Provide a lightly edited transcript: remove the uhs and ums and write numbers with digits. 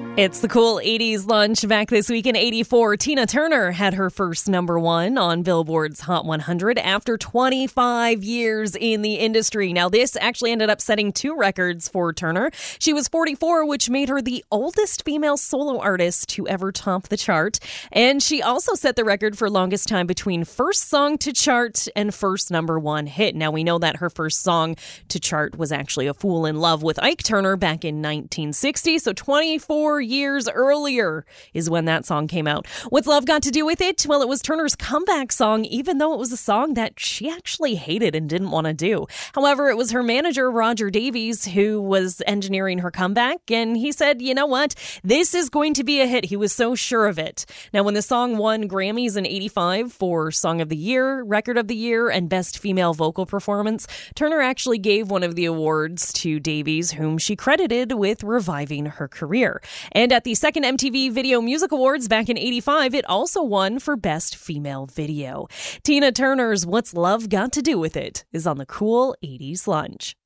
It's the cool 80s lunch. Back this week in 84, Tina Turner had her first number one on Billboard's Hot 100 after 25 years in the industry. Now, this actually ended up setting two records for Turner. She was 44, which made her the oldest female solo artist to ever top the chart. And she also set the record for longest time between first song to chart and first number one hit. Now, we know that her first song to chart was actually A Fool in Love with Ike Turner back in 1960. So 24 years earlier is when that song came out. What's love got to do with it? Well, it was Turner's comeback song, even though it was a song that she actually hated and didn't want to do. However, it was her manager, Roger Davies, who was engineering her comeback, and he said, you know what? This is going to be a hit. He was so sure of it. Now, when the song won Grammys in 85 for Song of the Year, Record of the Year, and Best Female Vocal Performance, Turner actually gave one of the awards to Davies, whom she credited with reviving her career. And at the second MTV Video Music Awards back in 85, it also won for Best Female Video. Tina Turner's What's Love Got to Do with It is on the Cool 80s Lunch.